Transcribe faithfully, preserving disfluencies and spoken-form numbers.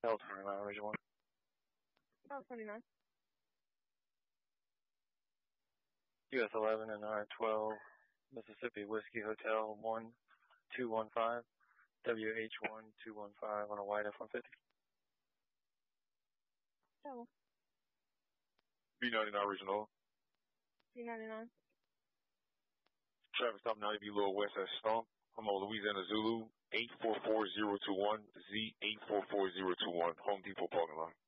Delta twenty-nine, original one. Delta twenty-nine. U S eleven and R twelve, Mississippi Whiskey Hotel one two one five, W H one two one five on a white F one fifty. Double. B ninety-nine original. B ninety-nine. Traffic stop ninety B Lower West at Stomp. I'm on Louisiana Zulu, eight four four zero two one, Z eight four four zero two one, Home Depot parking lot.